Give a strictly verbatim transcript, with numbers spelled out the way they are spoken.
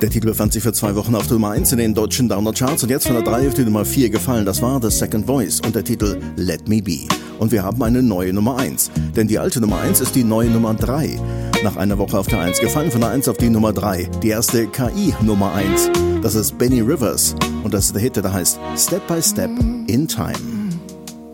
Der Titel befand sich für zwei Wochen auf der Nummer eins in den deutschen Downer-Charts und jetzt von der drei auf die Nummer vier gefallen. Das war The Second Voice und der Titel Let Me Be. Und wir haben eine neue Nummer eins, denn die alte Nummer eins ist die neue Nummer drei. Nach einer Woche auf der eins gefallen, von der eins auf die Nummer drei. Die erste K I-Nummer eins. Das ist Benny Rivers und das ist der Hit, der heißt Step by Step in Time.